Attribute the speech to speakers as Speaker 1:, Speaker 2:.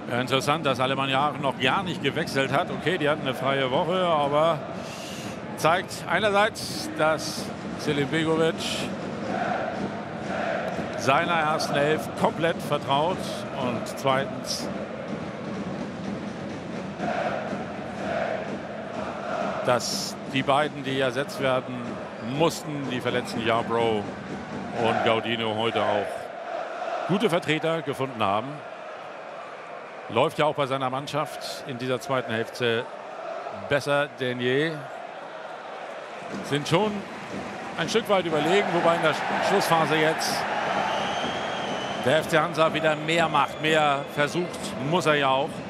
Speaker 1: Ja, interessant, dass Alemannia Aachen noch gar nicht gewechselt hat. Okay, die hatten eine freie Woche, aber zeigt einerseits, dass Selim Begovic seiner ersten Elf komplett vertraut und zweitens, dass die beiden, die ersetzt werden mussten, die verletzten Yarbrough und Gaudino, heute auch gute Vertreter gefunden haben. Läuft ja auch bei seiner Mannschaft in dieser zweiten Hälfte besser denn je. Sind schon ein Stück weit überlegen, wobei in der Schlussphase jetzt der FC Hansa wieder mehr macht, mehr versucht, muss er ja auch.